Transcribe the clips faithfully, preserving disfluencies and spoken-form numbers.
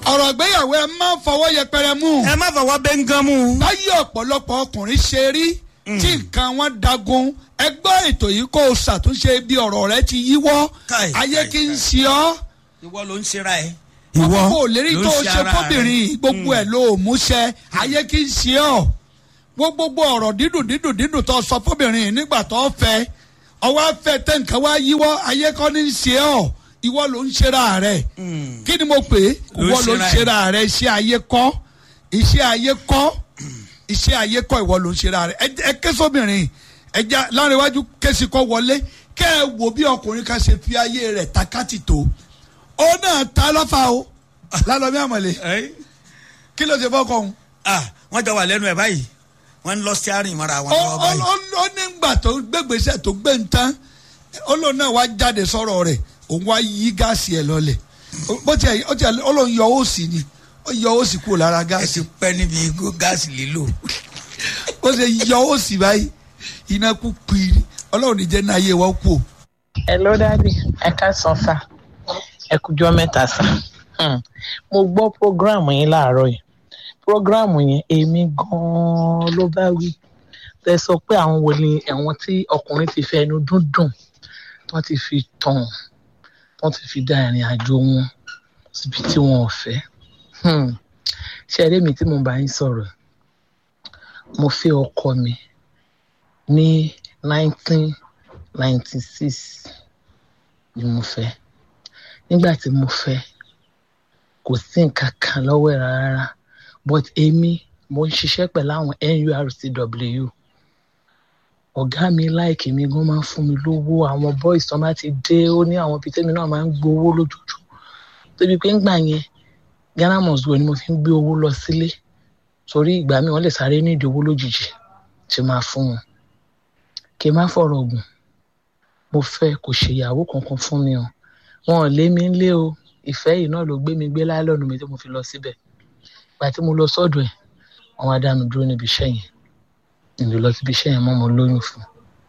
ọ̀rọ̀ ìgbéyàwó ẹ má fọwọ́ yẹpẹrẹ mú. ẹ má fọwọ́ bẹ́ngàn mú. báyìí ọ̀pọ̀lọpọ̀ ọkùnrin ṣe rí tí nǹkan wọn dagun ẹgbẹ́ ètò yìí kó o ṣàtúnṣe bí ọ̀rọ̀ rẹ ti yíwọ́ ayé kí n ṣe ọ́. ìwọ ló ń ṣera ẹ. ìwọ ló ń ṣe ara rẹ. ọkọ̀ òlérí tó o ṣe fọ́bìnrin gbogbo ẹ̀ ló mú ṣẹ ayé kí n ṣe ọ́. gbogbo ọ̀rọ̀ dídùn dídùn dídùn tó sọ fọ́bìnrin nígbà tó fẹ́ ọwọ́ afẹ́ tẹ̀ nǹkan wá yíwọ́ ayé kọ́ ní ṣe ọ́ ìwọ ló ń ṣera rẹ. kí ni mo pè é ìwọ ló ń ṣera rẹ iṣẹ́ ayé kọ́ iṣẹ́ ayé kọ́ iṣẹ́ ayé kọ́ ìwọ ló ń ṣera rẹ. ẹ ké sóbìnrin ẹja láàrin iwájú kẹ́sì kọ́ wọlé kẹ́ ẹ wò bí ọkùnrin kan ṣe fi ayé rẹ̀ takátì tó ó náà ta lọ́fà o lálọ́ bí àmọ̀lé kí ló ṣe fọ́kọ̀ ọ̀hún. wọ́n jọ wà lẹ́nu ẹ̀ báyìí wọ́n ń lọ sí àárín ìmọ̀ra wọn lọ́wọ́ báyìí. ó ní gbà tó gbégbèsè tó gbé ń tán ó lóun náà wá jáde sọ̀rọ̀ rẹ̀ òun wá yí gáàsì ẹ̀ lọ́lẹ̀ bó tiẹ̀ ó tiẹ̀ ó lóun yọ òsì ni ó yọ òsì kúrò lára gáàsì. ẹ ti pẹ́ níbi gáàsì lílò. ó ṣe yọ òsì báyìí iná kú piri ọlọ́run ní jẹ́ náà yé wọ́n kú. hello daddy ẹ ká sọ sá ẹ kújọ́ mẹ́ta sá mo gbọ́ programu yín láàárọ̀ yìí programu yẹn èmi gan-an ló bá wí tẹ sọ pé àwọn wo ni ẹ̀wọ̀n tí ọkùnrin ti fẹ́ ẹnu dúndùn wọ́n ti fi tàn wọ́n ti fi dá ìrìn àjò wọn síbi tí wọn ò fẹ́ ṣe eré mi tí mo bá yín sọ̀rọ̀ mo fẹ́ ọkọ mi ní nineteen ninety six ni mo fẹ́ nígbà tí mo fẹ́ kò sí nǹkan kan lọ́wọ́ ẹ̀ rárá but èmi mo ń ṣiṣẹ́ pẹ̀lú àwọn N U R C W ọ̀gá mi láìkì mi gan máa ń fún mi lówó àwọn boys tó máa ti dé ó ní àwọn ibi tẹ́mi náà máa ń gbowó lójoojúmọ́ tóbi pé ńgbà yẹn Ghana must go ni mo fi ń gbé owó lọ sílé torí ìgbà mi wọ́n lè sáré ní ìdíwó lójijì tí máa fún wọn kí n má fọ̀rọ̀ ògùn mo fẹ́ kò ṣèyàwó kankan fún mi o wọn ò lé mi lé o ìfẹ́ yìí náà ló gbé mi gbé láìlọ́nù mi tí mo fi lọ síbẹ̀ ìgbà tí mo lọ sọ́dọ̀ ẹ̀ wọ́n wá dá mi dúró níbi iṣẹ́ yẹn ìlú lọ síbi iṣẹ́ yẹn mọ́ mo lóyún fún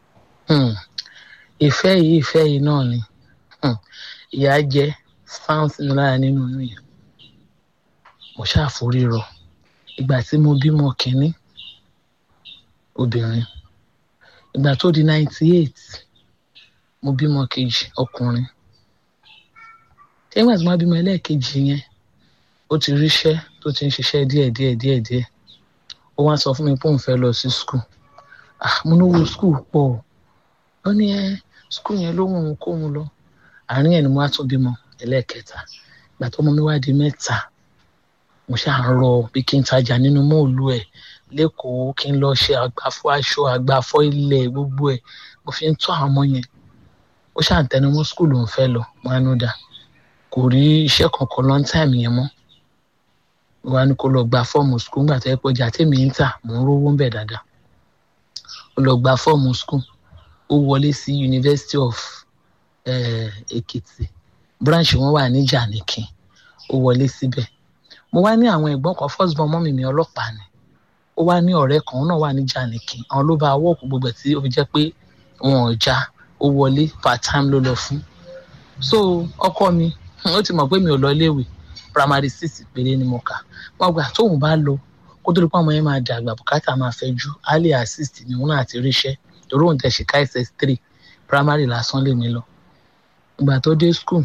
ìfẹ́ yìí ìfẹ́ yìí náà ni ìyá jẹ́ sound mi lára nínú oyún yẹn mo ṣàforí rọ ìgbà tí mo bímọ kínní obìnrin ìgbà tó di ninety eight mo bímọ kejì ọkùnrin nígbà tí mo bímọ ẹlẹ́ẹ̀kejì yẹn ó ti ríṣẹ́ tó ti ń ṣiṣẹ́ díẹ̀ díẹ̀ díẹ̀ díẹ̀ ó wá sọ fún mi pé òun fẹ́ lọ sí skul ah mo ní owó skul pọ̀ ó ní ẹ skul yẹn ló wùn kó òun lọ àárín ẹ̀ ni mo wá tún bímọ ẹlẹ́ẹ̀kẹta ìgbà tó ọmọ mi wá di mẹ́ta mo ṣáà ń rọ bí kí n tajà nínú mọ́ọ̀lù ẹ̀ lẹ́kọ̀ọ́ kí n lọ ṣe àgbàfọ́ aṣọ àgbàfọ́ ilẹ̀ gbogbo ẹ̀ mo fi ń tọ́ àwọn ọmọ yẹn ó ṣáà ń tẹnumọ́ skul òun fẹ́ lọ mo á nú dá kò rí iṣẹ́ kankan long time yẹn mọ́ wá ní kó lọ gba fọ́ọ̀mù skul nígbà tó yẹ pé ọjà tèmi ń tà mò ń rówó ń bẹ̀ dáadáa ó lọ gba fọ́ọ̀mù skul ó wọlé sí University of Èkìtì branch wọn wà ní Jàníkìn ó wọlé síbẹ̀ mo wá ní àwọn ẹ̀gbọ́n kan first born mọ́mì mi ọlọ́pàá ni ó wá ní ọ̀rẹ́ kan náà wà ní Jàníkìn àwọn ló bá wọ́ọ̀kù gbogbo ẹ̀ tí ó fi jẹ́ pé wọn ò já ó wọlé part time ló lọ fún so ọkọ mi ó ti mọ̀ pé mi ò lọ iléèwé primary six péré ni mo kà wọ́n gbà tóun bá lọ kó tó di pé ọmọ yẹn máa dàgbà bùkátà máa fẹ́ ju á lè assist ni òun náà ti ríṣẹ́ torí òun tẹ̀ ṣe ká S S three primary lásán lè mi lọ ìgbà tó dé school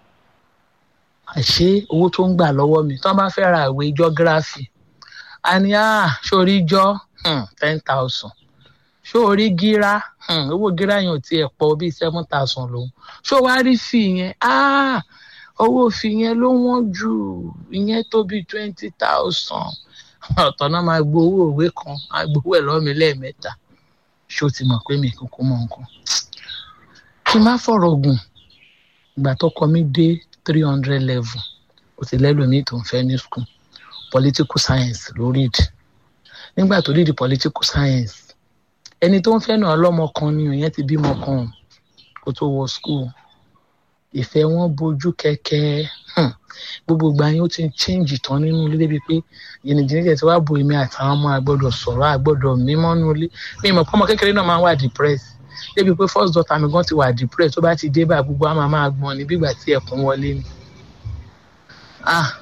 àṣé owó tó ń gbà lọ́wọ́ mi tó bá fẹ́ ra ìwé geography a ní à sórí jọ ten thousand sórí gíra owó gíra yẹn ò tiẹ̀ pọ̀ bíi seven thousand lòun ṣó wá rí fì yẹn ah owó fi yẹn ló wọ́n jù ìyẹn tó bíi twenty thousand ọ̀tọ̀ náà máa gbowó òwe kan máa gbowó ẹ̀ lọ́mí lẹ́ẹ̀mẹ́ta ṣó ti mọ̀ pé mi kúkú mọ̀ nǹkan kí n má fọ̀rọ̀ gùn ìgbà tọkọ mi dé three hundred level ó ti lẹ́lòmíì tó ń fẹ́ ní school political science ló read nígbà tó read political science ẹni tó ń fẹ́ náà lọ́mọ kan ni òun yẹn ti bímọ kan kó tó wọ school ìfẹ́ wọn bojú kẹ́kẹ́ gbogbo ìgbà yẹn ó ti ń change tán nínú ilé débi pé yìnyín tí wàá bo èmi àtàwọn ọmọ àgbọ́dọ̀ sọ̀rọ̀ àgbọ́dọ̀ mímọ́ nínú ilé mi ìmọ̀ pọ́nmọ kékeré náà máa ń wà depressed débi pé first daughter mi gan ti wà depressed tó bá ti dé bá gbogbo àmà máa gbọ́n ní bígbà tí ẹ̀kún wọlé ni ah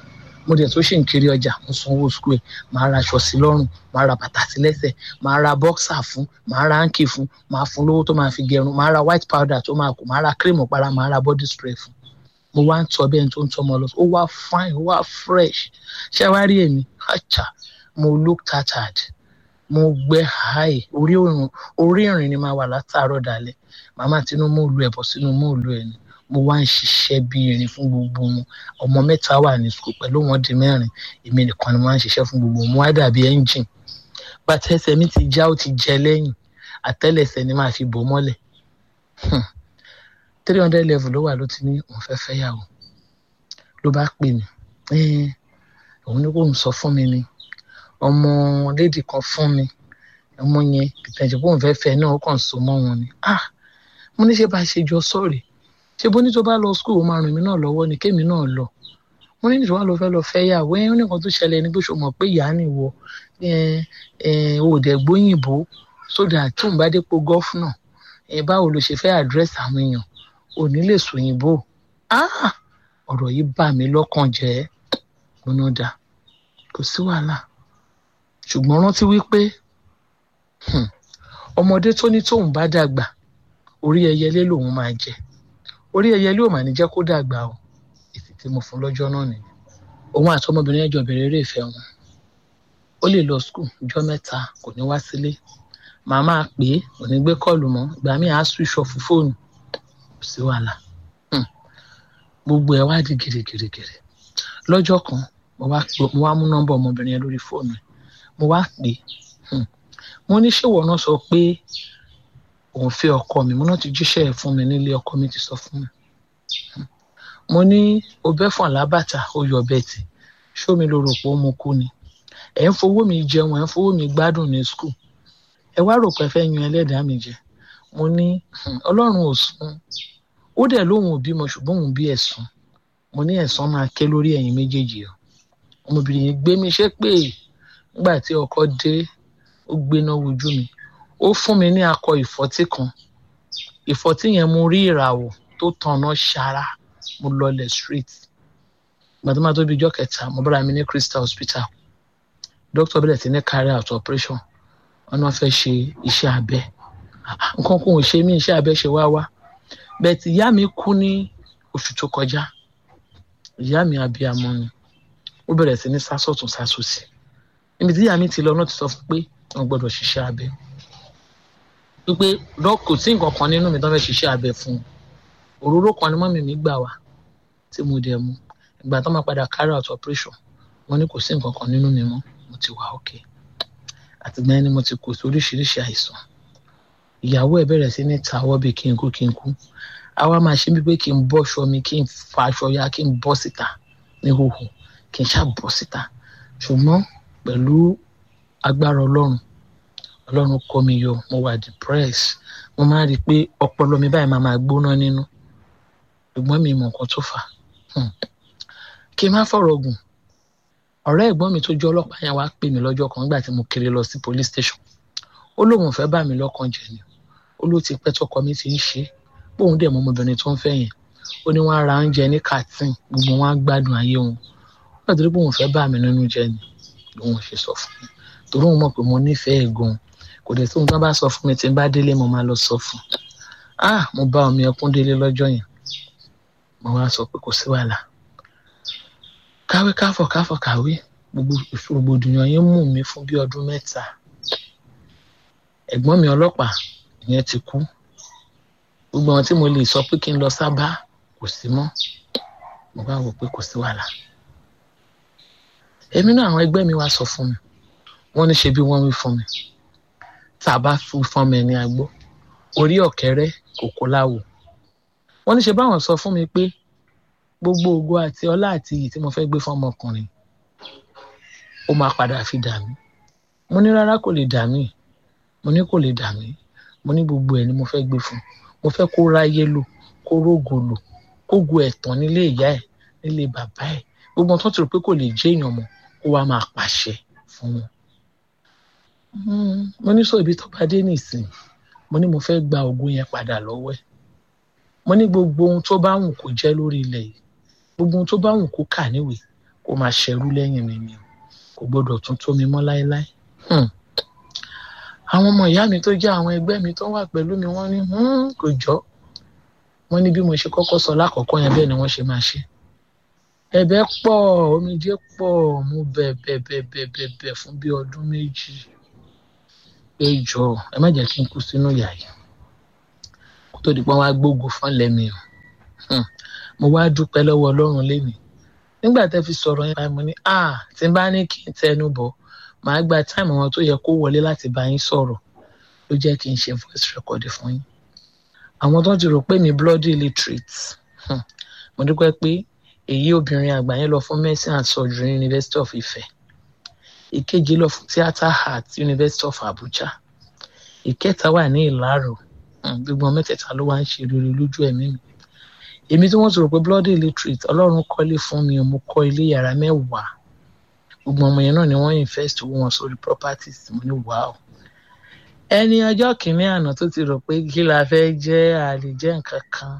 mo dẹ̀ tó ṣì ń kiri ọjà mo sanwó school ẹ̀ màá ra aṣọ sí lọ́rùn màá ra bàtà sí lẹ́sẹ̀ màá ra boxer fún màá ra hanky fún màá fún lówó tó máa fi gẹrun màá ra white powder tó máa kù màá ra cream para màá ra body spray fún mo wá ń tọ́ bẹ́ẹ̀ tó ń tọ́ ọmọ lọ ó wá fine ó wá fresh ṣé wá rí èmi àchà mo look tattered mo gbẹ high orí òrùn orí ìrìn ni máa wà látàárọ̀ dalẹ́ màmá tinú mú òlu ẹ̀bọ̀ sínú mú òlu ẹ̀ ni mo wá ń ṣiṣẹ́ bí irin fún gbogbo wọn ọmọ mẹ́ta wà ní school pẹ̀lú wọn di mẹ́rin èmi nìkan ni mo wá ń ṣiṣẹ́ fún gbogbo wọn mo wá dàbí engine bàtà ẹsẹ̀ mi ti já ó ti jẹ lẹ́yìn àtẹ́lẹsẹ̀ ni màá fi bò mọ́lẹ̀ three hundred level ló wà ló ti ní òun fẹ́ fẹ́ yàwó ló bá pè mí òun ní kò ń sọ fún mi ni ọmọ lédì kan fún mi ọmọ yẹn ìtẹ̀jẹ̀ bóun fẹ́ fẹ́ náà ó kàn so mọ́ wọn ni ah mo ní ṣe bá ṣe jọ sọ̀rọ̀ ṣe bó ní tó bá lọ skul ó máa ràn mí náà lọ́wọ́ ni kémi náà lọ mo ní ìṣòwò àlọ́ fẹ́ lọ fẹ́ yàwó ẹ̀ ó ní nǹkan tó ṣẹlẹ̀ ní pé ṣo mọ̀ pé ìyá nìwọ òòdẹ gbóyìnbó sódà tó ń bá dépò gọ́fúnà báwo ló ṣe fẹ́ àdírẹ́sì àwọn èèyàn ò ní lè sòyìnbó ah ọ̀rọ̀ yìí bà mí lọ́kàn jẹ́ gbóná dà kò sí wàhálà ṣùgbọ́n rántí wípé ọmọdé tó ní tóun bá dàgbà orí ẹyẹlé lòun máa jẹ orí ẹyẹlé ò mà ní jẹ́ kó dàgbà o èsì tí mo fún lọ́jọ́ náà nìyẹn òun àti ọmọbìnrin ẹjọ́ bẹ̀rẹ̀ eré ìfẹ́ wọn ó lè lọ skul ọjọ́ mẹ́ta kò ní wá sílé màá máa pè é kò ní gbé kọ́ọ̀lù mọ́ ìgbà míì á switch off fóònù kò sí wàhálà gbogbo ẹ̀ wá di gìrìgìrìgìrì lọ́jọ́ kan mo wá mú nọ́mbà ọmọbìnrin yẹn lórí fóònù ẹ̀ mo wá pè é mo ní ṣé ìwọ náà sọ pé òun fẹ́ ọkọ mi mo náà ti jíṣẹ́ ẹ̀ fún mi nílé ọkọ mi ti sọ fún mi mo ní o bẹ́ fún alábàtà ó yọ bẹ́ẹ̀tì ṣó mi ló rò pé ó mu kú ni ẹ̀ ń fowó mi jẹun ẹ̀ ń fowó mi gbádùn ní skul ẹ wá rò pé fẹ́ yan ẹlẹ́dàá mi jẹ mo ní ọlọ́run ò sùn ó dẹ̀ lóhun ò bímọ ṣùgbọ́n òun bí ẹ̀sùn mo ní ẹ̀sán máa ké lórí ẹ̀yin méjèèjì o ọmọbìnrin yìí gbé mi ṣe pé nígbà tí ọkọ dé ó gbéná wojú mi ó fún mi ní akọ ìfọ́tí kan ìfọ́tí yẹn mo rí ìràwọ̀ tó tanná ṣara mo lọlẹ̀ street gbàdúrà tó bí ijọ́ kẹta mo bára mi ní Crystal Hospital doctor bẹ̀rẹ̀ sí ní carry out operation wọn náà fẹ́ ṣe iṣẹ́ abẹ nǹkan kò ń ṣe mí iṣẹ́ abẹ ṣe wá wá bẹ́ẹ̀ tí ìyá mi kú ní oṣù tó kọjá ìyá mi abiyamọ ni ó bẹ̀rẹ̀ sí ní sásọ̀tún sásòsì níbi tí ìyá mi ti lọ náà ti sọ fún pé wọn gbọ́dọ̀ ṣiṣẹ́ abẹ wípé kò sí nǹkan kan nínú mi tó fẹ́ ṣiṣẹ́ abẹ fún òróró kan ni mọ́mì mi gbà wá tí mo dẹ̀ mu ìgbà tó máa padà carry out operation wọn ní kò sí nǹkan kan nínú mi mọ́ mo ti wà okay àtìgbà yẹn ni mo ti kó sí oríṣiríṣi àìsàn ìyàwó ẹ̀ bẹ̀rẹ̀ sí ní tàwọ́ bí kí n kú kí n kú àwa máa ṣe bí pé kí n bọ́ṣọ mi kí n fa aṣọ ya kí n bọ́ síta ní hòhò kí n ṣá bọ́ síta ṣùgbọ́n pẹ̀lú agbára ọlọ́run ọlọ́run kó mi yọ mo wà depressed mo máa rí i pé ọpọlọ mi báyìí máa máa gbóná nínú ṣùgbọ́n mi mọ̀ nǹkan tó fà kí n má fọ̀rọ̀ gùn ọ̀rẹ́ ẹ̀gbọ́n mi tó jẹ́ ọlọ́pàá yẹn wá pè mí lọ́jọ́ kan nígbà tí mo kiri lọ sí police station ó lóun fẹ́ bà mí lọ́kàn jẹ́ ni ó ló ti pẹ́ tọkọ mi ti ń ṣe bóun dẹ̀ mọ ọmọbìnrin tó ń fẹ́ yẹn ó ní wọ́n á ra oúnjẹ ní kàtín gbogbo wọn á gbádùn ayé wọn ó dẹ̀ torí bóun fẹ́ bà mí nínú jẹ́ ni lóun ṣe sọ fún mi torí òun mọ̀ pé mo nífẹ̀ẹ́ gan kò dẹ̀ tóun tó bá sọ fún mi tí n bá délé mo máa lọ sọ fún ah mo bá omi ẹkún délé lọ́jọ́ yẹn mo wá sọ pé kò sí wàhálà káwé káfọ̀ káfọ̀ káwé gbogbo ìṣòrògbòdìyàn yẹn mú mi fún bí ọdún mẹ́ta ẹ̀gbọ́n mi ọlọ́pàá ìyẹn ti kú gbogbo àwọn tí mo lè sọ pé kí n lọ sábà kò sí mọ́ mo bá wò pé kò sí wàhálà èmi náà àwọn ẹgbẹ́ mi wá sọ fún mi wọ́n ní ṣe bí wọ́n wí fún mi tá a bá fún fún mi ní agbó orí ọ̀kẹ́rẹ́ kòkó láwò wọ́n ní ṣe báwọn sọ fún mi pé gbogbo ògo àti ọlá àti iyì tí mo fẹ́ gbé fún ọmọkùnrin ó máa padà fi dà mí mo ní rárá kò lè dà mí mo ní kò lè dà mí mo ní gbogbo ẹ̀ ni mo fẹ́ gbé fún mo fẹ́ kó ráyé lò kó rógo lò kó gu ẹ̀tàn nílé ìyá ẹ̀ nílé bàbá ẹ̀ gbogbo tó ti rò pé kò lè jẹ́ èèyàn mọ́ kó wá máa pàṣẹ fún wọn. mo ní sọ ibi tó bá dé nìsín mo ní mo fẹ́ gba ògo yẹn padà lọ́wọ́ ẹ̀ mo ní gbogbo ohun tó bá wù kó jẹ́ lórí ilẹ̀ yìí gbogbo ohun tó bá wù kó kà níwèé kó máa ṣẹrú lẹ́yìn mi ni kò gbọ́dọ̀ tún tó mi mọ́ láéláé. Hmm. àwọn ọmọ ìyá mi tó jẹ́ àwọn ẹgbẹ́ mi tó wà pẹ̀lú mi wọ́n ní hmm, kò jọ́ wọ́n ní bí mo ṣe kọ́kọ́ sọ lákọ̀ọ́kọ́ yẹn bẹ́ẹ̀ ni wọ́n ṣe máa ṣe. ẹ̀bẹ̀ pọ̀ omijé pọ̀ mo bẹ̀bẹ̀ bẹ̀bẹ̀ bẹ̀bẹ̀ fún bí ọdún méjì pé jọ ẹ má jẹ́ kí n kú sínú ìyà yìí kó tó di pé wọ́n á gbógun fún lẹ́mi o. Hmm. mo wá dúpẹ́ lọ́wọ́ Ọlọ́run lénìí nígbà tẹ́ fi sọ̀rọ̀ yẹn mo ní ah tí n bá ní kí n tẹnu bọ̀ màá gba táìmù wọn tó yẹ kó wọlé láti bá yín sọ̀rọ̀ ló jẹ́ kí n ṣe voice record fún yín. àwọn tó ti rò pé mi bloody illiterate hmm. mo dúpẹ́ pé èyí obìnrin àgbà yẹn lọ fún medicine and surgery University of Ife, ìkejì lọ fún theatre art University of Abuja, ìkẹta wà ní Ìlárò. gbogbo mẹ́tẹ̀ẹ̀ta ló wá ń ṣe rere lójú ẹ̀mí mi. èmi tí wọ́n ti rò pé bloody illiterate Ọlọ́run kọ́lé fún mi mo kọ́ ilé yàrá mẹ́wàá gbogbo ọmọ yẹn náà ni wọ́n invest owó wọn sórí properties mo ní wow. ẹni ọjọ́ kìíní àná tó ti rò pé kí la fẹ́ jẹ́ àlè jẹ́ nǹkan kan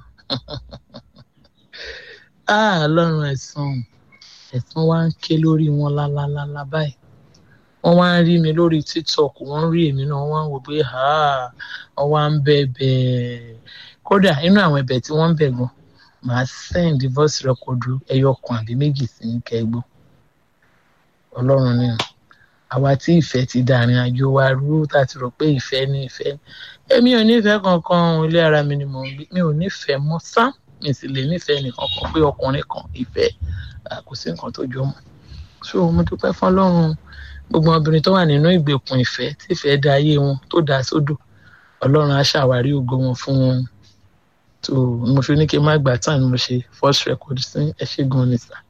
ah Ọlọ́run ẹ̀san ẹ̀san wá ń ké lórí wọn lálálálá báyìí. wọ́n wá ń rí mi lórí TikTok wọ́n ń rí èmi náà wọ́n ń wò pé wọ́n wá ń bẹ̀bẹ̀ kódà inú àwọn ẹ̀bẹ̀ tí wọ́n ń bẹ̀ gan màá send voice record ẹyọ kan àbí méjì sí ní kẹgbọ́. Ọlọ́run ni àwa tí ìfẹ́ ti dàrin àjò wa rú tá a ti rò pé ìfẹ́ ní ìfẹ́ èmi ò nífẹ̀ẹ́ kankan ilé ara mi ni mò ń gbé mi ò nífẹ̀ẹ́ mọ́ sá mi sì lè nífẹ̀ẹ́ nìkan kan pé ọkùnrin kan ìfẹ́ kò sí nǹkan tó jọ mọ́. so mo dúpẹ́ fún Ọlọ́run gbogbo obìnrin tó wà nínú ìgbèkùn ìfẹ́ tí ìfẹ́ da ayé wọn tó dá sódò Ọlọ́run á ṣàwárí ògo wọn fún wọn. tó mo fi ní kí n má gbà tán ni mo ṣe first record sí ẹ ṣé gan ni sà.